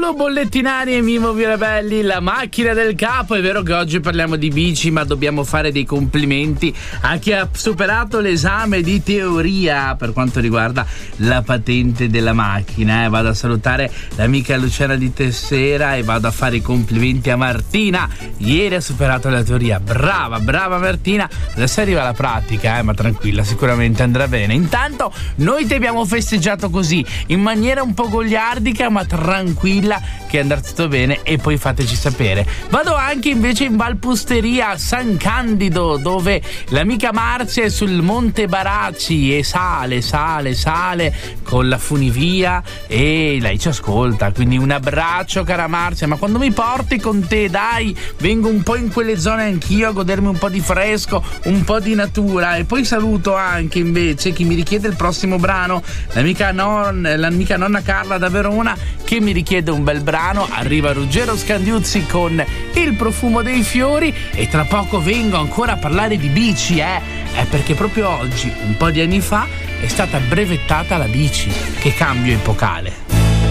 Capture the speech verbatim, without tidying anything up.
Paolo Bollettinari e Mimo Mirabelli, la macchina del capo. È vero che oggi parliamo di bici, ma dobbiamo fare dei complimenti a chi ha superato l'esame di teoria per quanto riguarda la patente della macchina. Eh. Vado a salutare l'amica Luciana di Tessera e vado a fare i complimenti a Martina. Ieri ha superato la teoria, brava, brava Martina. Adesso arriva la pratica, eh, ma tranquilla, sicuramente andrà bene. Intanto noi ti abbiamo festeggiato così, in maniera un po' goliardica, ma tranquilla, che andrà tutto bene, e poi fateci sapere. Vado anche invece in Valpusteria a San Candido, dove l'amica Marzia è sul Monte Baracci e sale, sale, sale con la funivia e lei ci ascolta, quindi un abbraccio cara Marzia. Ma quando mi porti con te, dai, vengo un po' in quelle zone anch'io a godermi un po' di fresco, un po' di natura. E poi saluto anche invece chi mi richiede il prossimo brano, l'amica, non, l'amica nonna Carla da Verona, che mi richiede un bel brano. Arriva Ruggero Scandiuzzi con Il profumo dei fiori, e tra poco vengo ancora a parlare di bici, eh? È perché proprio oggi, un po' di anni fa, è stata brevettata la bici. Che cambio epocale.